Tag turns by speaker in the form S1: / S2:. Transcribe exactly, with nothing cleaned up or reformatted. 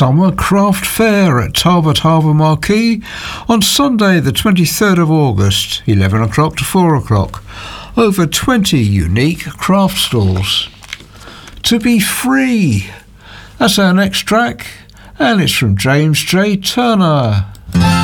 S1: Summer Craft Fair at Talbot Harbour Marquee on Sunday the twenty-third of August, eleven o'clock to four o'clock. Over twenty unique craft stalls. To be free. That's our next track, and it's from James J. Turner.